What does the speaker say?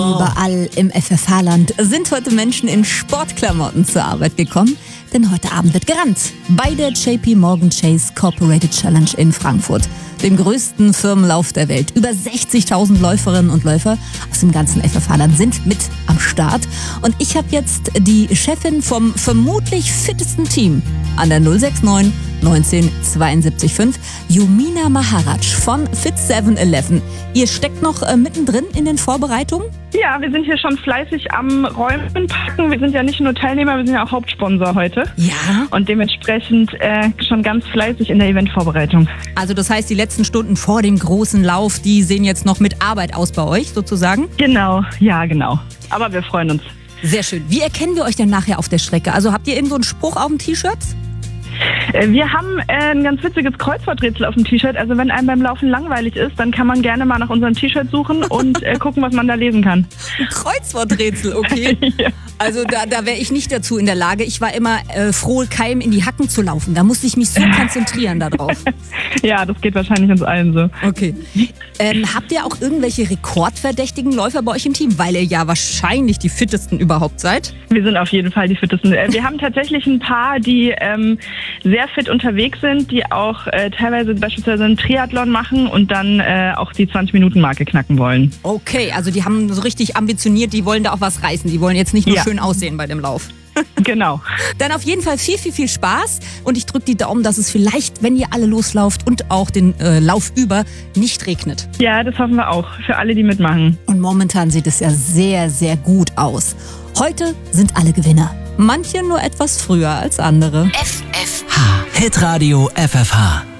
Überall im FFH-Land sind heute Menschen in Sportklamotten zur Arbeit gekommen, denn heute Abend wird gerannt bei der JP Morgan Chase Corporated Challenge in Frankfurt, dem größten Firmenlauf der Welt. Über 60.000 Läuferinnen und Läufer aus dem ganzen FFH-Land sind mit am Start. Und ich habe jetzt die Chefin vom vermutlich fittesten Team an der 069 19 72 5, Yumina Maharaj von Fit 7-Eleven. Ihr steckt noch mittendrin in den Vorbereitungen? Ja, wir sind hier schon fleißig am Räumen packen. Wir sind ja nicht nur Teilnehmer, wir sind ja auch Hauptsponsor heute. Ja. Und dementsprechend schon ganz fleißig in der Eventvorbereitung. Also das heißt, die letzten Stunden vor dem großen Lauf, die sehen jetzt noch mit Arbeit aus bei euch sozusagen? Genau, ja genau. Aber wir freuen uns. Sehr schön. Wie erkennen wir euch denn nachher auf der Strecke? Also habt ihr irgendwo einen Spruch auf dem T-Shirt? Wir haben ein ganz witziges Kreuzworträtsel auf dem T-Shirt. Also wenn einem beim Laufen langweilig ist, dann kann man gerne mal nach unserem T-Shirt suchen und gucken, was man da lesen kann. Ein Kreuzworträtsel, okay. Ja. Also da wäre ich nicht dazu in der Lage. Ich war immer froh, keinem in die Hacken zu laufen. Da musste ich mich so konzentrieren darauf. Ja, das geht wahrscheinlich uns allen so. Okay. Habt ihr auch irgendwelche rekordverdächtigen Läufer bei euch im Team? Weil ihr ja wahrscheinlich die fittesten überhaupt seid. Wir sind auf jeden Fall die fittesten. Wir haben tatsächlich ein paar, die sehr fit unterwegs sind, die auch teilweise beispielsweise einen Triathlon machen und dann auch die 20-Minuten-Marke knacken wollen. Okay, also die haben so richtig ambitioniert, die wollen da auch was reißen. Die wollen jetzt nicht nur schön aussehen bei dem Lauf. Genau. Dann auf jeden Fall viel, viel, viel Spaß und ich drücke die Daumen, dass es vielleicht, wenn ihr alle loslauft und auch den Lauf über, nicht regnet. Ja, das hoffen wir auch, für alle, die mitmachen. Und momentan sieht es ja sehr, sehr gut aus. Heute sind alle Gewinner. Manche nur etwas früher als andere. FFH. Hitradio FFH.